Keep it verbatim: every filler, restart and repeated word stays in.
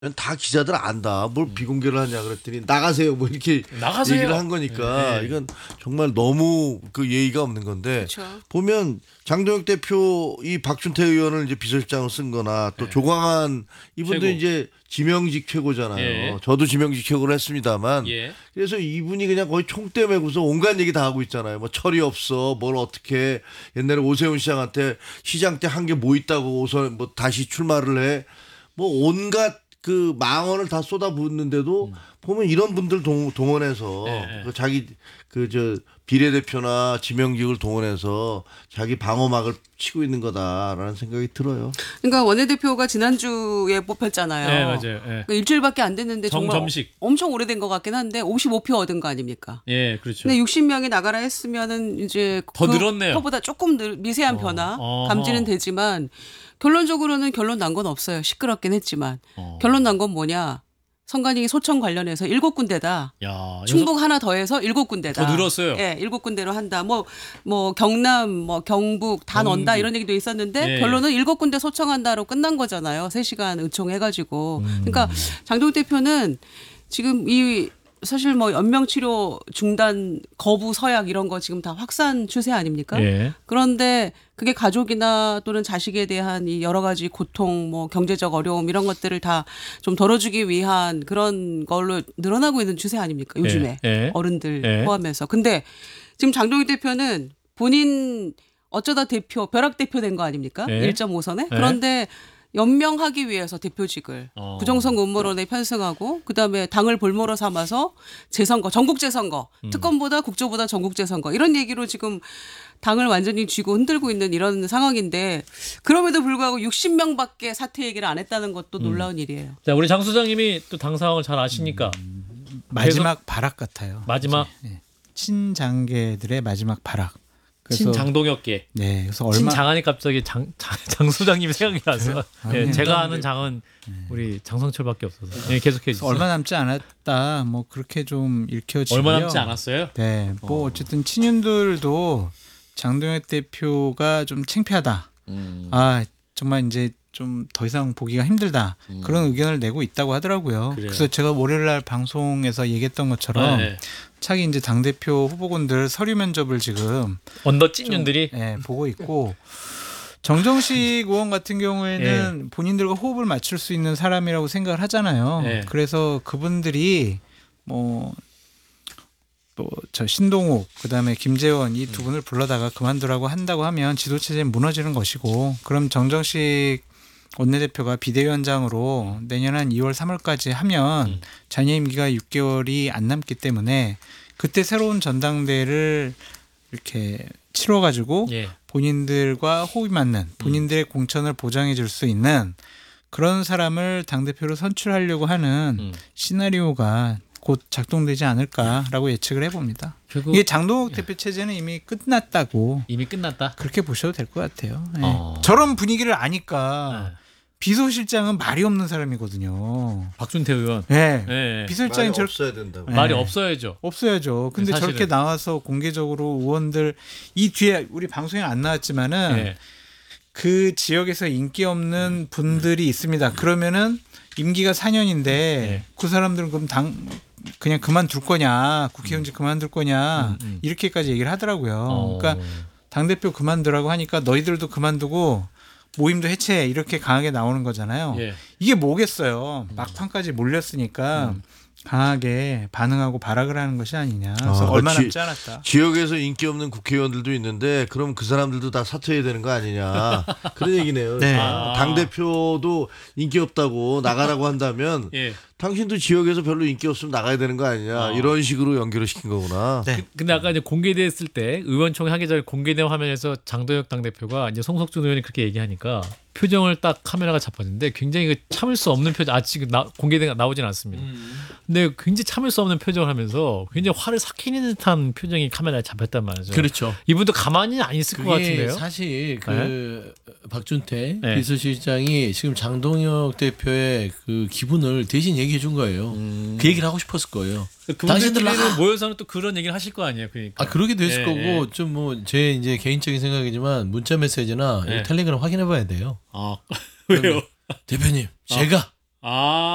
다 기자들 안다. 뭘 비공개를 하냐 그랬더니 나가세요. 뭐 이렇게 나가세요. 얘기를 한 거니까 네. 이건 정말 너무 그 예의가 없는 건데 그쵸. 보면 장동혁 대표 이 박준태 의원을 이제 비서실장으로 쓴거나 또 네. 조광한 이분도 최고. 이제 지명직 최고잖아요. 예. 저도 지명직 최고를 했습니다만 예. 그래서 이분이 그냥 거의 총대 메고서 온갖 얘기 다 하고 있잖아요. 뭐 철이 없어, 뭘 어떻게 옛날에 오세훈 시장한테 시장 때 한 게 뭐 있다고 오선 뭐 다시 출마를 해. 뭐 온갖 그 망언을 다 쏟아붓는데도 음. 보면 이런 분들 동, 동원해서 네, 네. 그 자기 그 저 비례대표나 지명직을 동원해서 자기 방어막을 치고 있는 거다라는 생각이 들어요. 그러니까 원내대표가 지난주에 뽑혔잖아요. 네, 맞아요. 네. 그러니까 일주일밖에 안 됐는데 정말 정점식. 엄청 오래된 것 같긴 한데 오십오 표 얻은 거 아닙니까? 예, 그렇죠. 근데 육십 명이 나가라 했으면은 이제 더 그 늘었네요. 표보다 조금 늘, 미세한 어. 변화 어허. 감지는 되지만 결론적으로는 결론 난 건 없어요. 시끄럽긴 했지만 어. 결론 난 건 뭐냐? 선관위 소청 관련해서 일곱 군데다. 야, 충북 하나 더해서 일곱 군데다. 더 늘었어요. 예, 일곱 군데로 한다. 뭐, 뭐 경남, 뭐 경북 다 경북. 넣는다 이런 얘기도 있었는데 예. 결론은 일곱 군데 소청한다로 끝난 거잖아요. 세 시간 의총해가지고. 음. 그러니까 장동 대표는 지금 이 사실 뭐 연명 치료 중단 거부 서약 이런 거 지금 다 확산 추세 아닙니까? 예. 그런데 그게 가족이나 또는 자식에 대한 이 여러 가지 고통, 뭐 경제적 어려움 이런 것들을 다 좀 덜어주기 위한 그런 걸로 늘어나고 있는 추세 아닙니까? 요즘에 예. 예. 어른들 예. 포함해서. 근데 지금 장동희 대표는 본인 어쩌다 대표, 벼락 대표 된 거 아닙니까? 예. 일 점 오 선에. 예. 그런데 연명하기 위해서 대표직을 어. 부정선거 음모론에 편승하고 그다음에 당을 볼모로 삼아서 재선거, 전국 재선거, 음. 특검보다 국조보다 전국 재선거 이런 얘기로 지금 당을 완전히 쥐고 흔들고 있는 이런 상황인데 그럼에도 불구하고 육십 명밖에 사퇴 얘기를 안 했다는 것도 음. 놀라운 일이에요. 자, 우리 장 소장님이 또 당 상황을 잘 아시니까 마지막 발악 같아요. 마지막 네. 친장계들의 마지막 발악. 그래서 친장동혁계. 네, 그래서 얼마 친장하니 갑자기 장, 장, 장 소장님이 생각이 나서 아, 예, 네. 제가 아는 장은 우리 장성철밖에 없어서 예, 계속해 그래서 주세요. 얼마 남지 않았다. 뭐 그렇게 좀 읽혀지고요. 얼마 남지 않았어요? 네, 뭐 어. 어쨌든 친윤들도 장동혁 대표가 좀 창피하다. 음. 아 정말 이제 좀 더 이상 보기가 힘들다. 음. 그런 의견을 내고 있다고 하더라고요. 그래요. 그래서 제가 월요일날 방송에서 얘기했던 것처럼 네. 차기 이제 당 대표 후보군들 서류 면접을 지금 언더 찐윤들이 예, 보고 있고 정정식 의원 같은 경우에는 본인들과 호흡을 맞출 수 있는 사람이라고 생각을 하잖아요. 예. 그래서 그분들이 뭐 또 저 신동욱 그다음에 김재원 이 두 분을 불러다가 그만두라고 한다고 하면 지도체제는 무너지는 것이고 그럼 정정식 원내대표가 비대위원장으로 내년 한 이월 삼월까지 하면 음. 잔여 임기가 육 개월이 안 남기 때문에 그때 새로운 전당대회를 이렇게 치러가지고 예. 본인들과 호흡이 맞는 본인들의 공천을 보장해 줄 수 있는 그런 사람을 당대표로 선출하려고 하는 음. 시나리오가 곧 작동되지 않을까라고 예측을 해봅니다. 결국 이게 장동혁 대표 체제는 이미 끝났다고 이미 끝났다. 그렇게 보셔도 될 것 같아요. 예. 어. 저런 분위기를 아니까 네. 비서실장은 말이 없는 사람이거든요. 박준태 의원. 예. 예. 비서실장이 말이 저 없어야 된다고. 네. 말이 없어야죠. 없어야죠. 근데 사실은. 저렇게 나와서 공개적으로 의원들 이 뒤에 우리 방송에 안 나왔지만은 예. 그 지역에서 인기 없는 분들이 있습니다. 그러면은 임기가 사 년인데 네. 그 사람들은 그럼 당 그냥 그만둘 거냐, 국회의원직 그만둘 거냐 음, 음. 이렇게까지 얘기를 하더라고요. 어. 그러니까 당 대표 그만두라고 하니까 너희들도 그만두고 모임도 해체해 이렇게 강하게 나오는 거잖아요. 예. 이게 뭐겠어요. 막판까지 몰렸으니까 음. 강하게 반응하고 발악을 하는 것이 아니냐. 그래서 아, 얼마 지- 남지 않았다. 지역에서 인기 없는 국회의원들도 있는데 그럼 그 사람들도 다 사퇴해야 되는 거 아니냐 그런 얘기네요. 네. 아. 당 대표도 인기 없다고 나가라고 한다면 예. 당신도 지역에서 별로 인기 없으면 나가야 되는 거 아니냐 어. 이런 식으로 연결을 시킨 거구나. 네. 근데 아까 이제 공개됐을 때 의원총회 하기 전에 공개된 화면에서 장동혁 당대표가 이제 송석준 의원이 그렇게 얘기하니까 표정을 딱 카메라가 잡았는데 굉장히 그 참을 수 없는 표정. 아 지금 나, 공개된 나오진 않습니다. 근데 굉장히 참을 수 없는 표정을 하면서 굉장히 화를 삭히는 듯한 표정이 카메라에 잡혔단 말이죠. 그렇죠. 이분도 가만히 안 있을 것 그게 같은데요. 사실 그 박준태 네. 비서실장이 지금 장동혁 대표의 그 기분을 대신 얘기해 준 거예요. 음. 그 얘기를 하고 싶었을 거예요. 그분들끼리는 당신들 아- 모여서는 또 그런 얘기를 하실 거 아니에요. 그러니까. 아 그러게 됐을 예, 거고 예. 좀 뭐 제 이제 개인적인 생각이지만 문자 메시지나 예. 텔레그램 확인해 봐야 돼요. 아 왜요? 대표님 제가 아.